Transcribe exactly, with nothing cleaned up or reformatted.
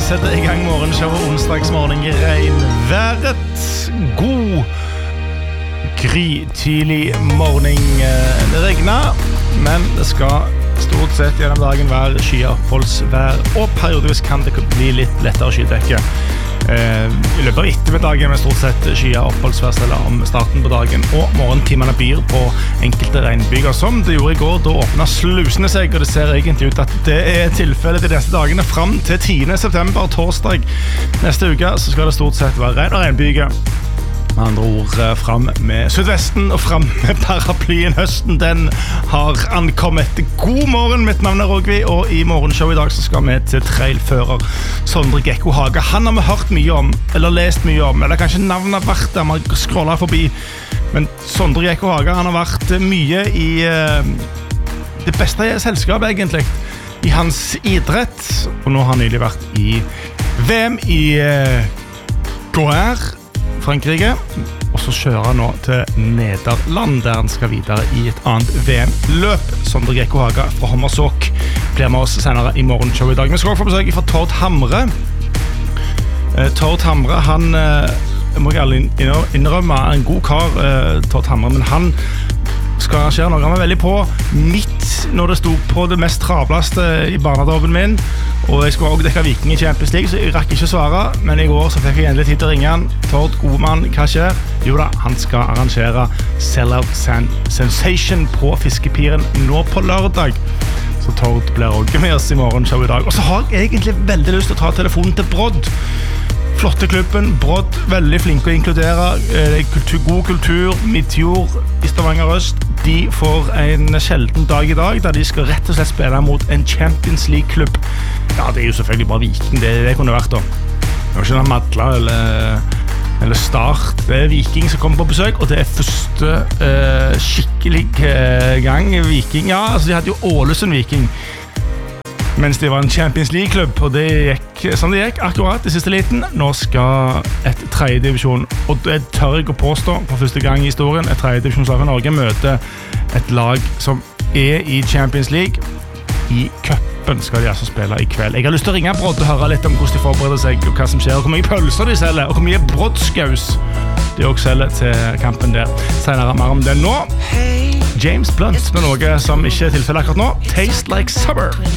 setter i gang morgenshowet onsdagsmorgen i regnværet. God grytidlig morgen. Det regner, men det skal stort sett gjennom dagen være skyoppholdsvær, og periodevis kan det bli litt lettere skydekke. I løpet av ettermiddagen med stort sett skyoppholdsvær selv om starten på dagen, og morgentimene byr på enkelte regnbyger, som det gjorde i går. Da åpnet slusene seg, og det ser egentlig ut at det er tilfellet de neste dagene frem til tiende september, torsdag. Neste uke så skal det stort sett være regn og regnbyger. Med andre ord frem med sydvesten og frem med paraplyen. Høsten, den har ankommet. God morgen, mitt navn er Rogvi, og i morgenshow i dag så skal vi til trailfører Sondre Gekko Haga. Han har vi hørt mye om, eller lest mye om, eller kanskje navnet har vært der, man scroller forbi. Men Sondre Gekko Haga, han har vært mye i uh, det beste selskap egentlig, i hans idrett, og nå har han nylig vært i V M i uh, Goer, Frankrike, og så kjører han nå til Nederland, der han skal videre i et annet V M-løp. Sondre Gekko Haga fra Hommersåk blir med oss senere i morgenshow i dag. Vi skal få besøk fra Tord Hamre. Eh, Tord Hamre, han eh, må jeg alle innrømme, en god kar, eh, Tord Hamre, men han skal arrangere noe han var veldig på midt når det stod på det mest travlaste i barnedåpen min, og jeg skulle også dekke Viking i Champions League, så jeg rakk ikke svare, men i går så fikk jeg endelig tid til å ringe han. Tord, god mann, hva skjer? Jo da, han skal arrangere Sellout Sensation på Fiskepiren nå på lørdag, så Tord blir også med oss i morgenshow i dag. Og så har jeg egentlig veldig lyst til å ta telefonen til Brodd. Flotte klubben, Brodd, veldig flinke å inkludere, eh, kultur, god kultur, midtjord i Stavanger Øst. De får en sjelden dag i dag, der de skal rett og slett spille mot en Champions League-klubb. Ja, det er jo selvfølgelig bare Viking, det, det kunne vært da. Det var ikke noe Madla eller, eller Start. Det er Viking som kommer på besøk, og det er første eh, skikkelig eh, gang Viking. Ja, altså de hadde jo Ålesund Viking, mens det var en Champions League-klubb, og det gikk som det gikk akkurat i siste liten. Nå skal et tredje divisjon, og det tør jeg å påstå for første gang i historien, et tredje divisjonslag for Norge møte et lag som er i Champions League. I cupen skal de altså spille i kveld. Jeg har lyst til å ringe Brodd og høre litt om hvordan de forbereder seg, og hva som skjer, og hvor mye pølser de selger, og hvor mye Broddskaus de også selger til kampen der. Senere mer om det nå. James Blunt med noe som ikke er tilfellet akkurat nå. Taste Like Summer.